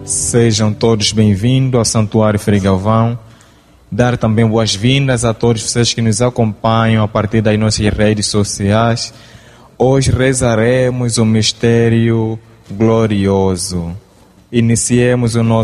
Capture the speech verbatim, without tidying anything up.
Sejam todos bem-vindos ao Santuário Frei Galvão. Dar também boas-vindas a todos vocês que nos acompanham a partir das nossas redes sociais. Hoje rezaremos o mistério glorioso. Iniciemos o nosso